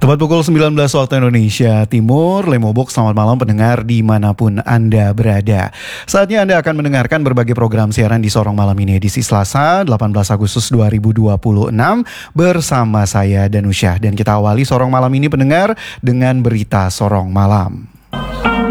Tepat pukul 19 waktu Indonesia Timur, Lemobok selamat malam pendengar dimanapun Anda berada. Saatnya Anda akan mendengarkan berbagai program siaran di Sorong Malam ini edisi Selasa 18 Agustus 2026 bersama saya Danusyah. Dan kita awali Sorong Malam ini pendengar dengan berita Sorong Malam.